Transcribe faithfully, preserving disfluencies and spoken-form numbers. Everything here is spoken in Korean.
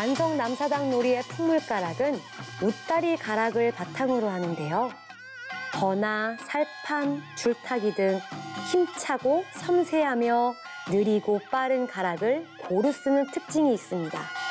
안성 남사당 놀이의 풍물가락은 웃다리 가락을 바탕으로 하는데요. 거나, 살판, 줄타기 등 힘차고 섬세하며 느리고 빠른 가락을 고루 쓰는 특징이 있습니다.